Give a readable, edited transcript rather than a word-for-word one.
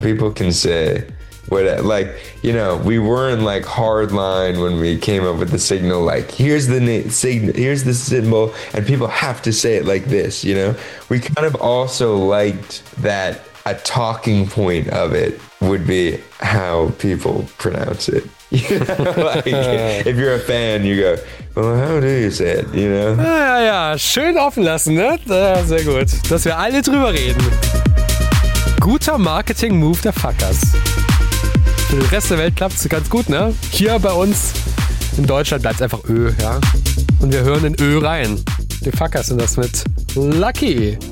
People can say what, like, you know, we weren't like hard line when we came up with the signal, like here's the signal, here's the symbol, and people have to say it like this, you know. We kind of also liked that a talking point of it would be how people pronounce it. You know, like, if you're a fan, you go, well, how do you say it, you know? Ja, schön offen lassen, ne? Ja, sehr gut. Dass wir alle drüber reden. Guter Marketing-Move der Fuckers. Für den Rest der Welt klappt es ganz gut, ne? Hier bei uns in Deutschland bleibt es einfach Ö, ja? Und wir hören in Ö rein. Die Fuckers sind das mit Lucky.